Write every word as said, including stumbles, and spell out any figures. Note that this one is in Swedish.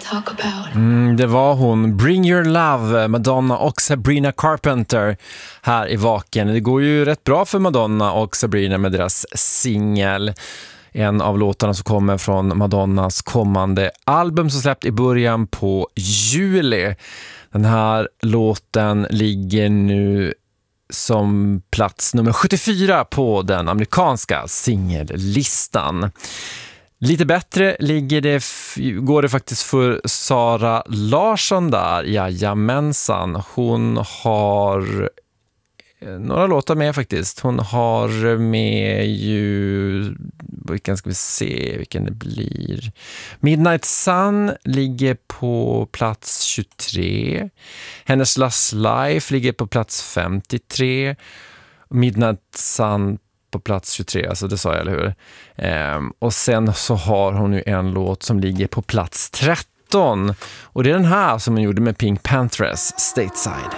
talk about. Mm, det var hon, Bring Your Love, Madonna och Sabrina Carpenter här i Vaken. Det går ju rätt bra för Madonna och Sabrina med deras singel. En av låtarna som kommer från Madonnas kommande album som släppt i början på juli. Den här låten ligger nu som plats nummer sjuttiofyra på den amerikanska singellistan. Lite bättre ligger det, går det faktiskt för Sara Larsson där. Jajamensan. Hon har några låtar med faktiskt. Hon har med ju, vilken ska vi se vilken det blir. Midnight Sun ligger på plats tjugotre. Hennes Last Life ligger på plats femtiotre. Midnight Sun på plats tjugotre, alltså det sa jag, eller hur? Ehm, och sen så har hon ju en låt som ligger på plats tretton. Och det är den här som hon gjorde med Pink Panthers, Stateside.